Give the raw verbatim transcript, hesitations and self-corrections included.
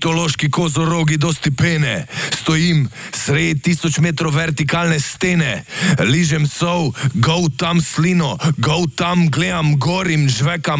mitološki kozorogi dosti pene. Stojim sred tisoč metrov vertikalne stene. Ližem sol, go tam slino, go tam gledam gorim, žvekam